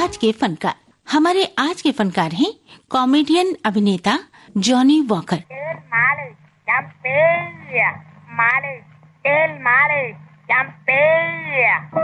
आज के फनकार। हमारे आज के फनकार हैं कॉमेडियन अभिनेता जॉनी वॉकर।